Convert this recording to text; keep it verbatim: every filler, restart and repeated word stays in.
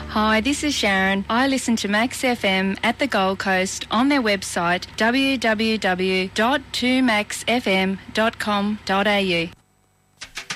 Hi, this is Sharon. I listen to Max F M at the Gold Coast on their website w w w dot two max f m dot com dot a u.